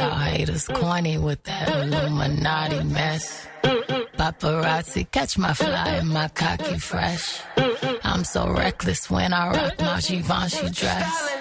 y'all haters corny with that Illuminati mess. Paparazzi, catch my fly and my cocky fresh. I'm so reckless when I rock my Givenchy dress.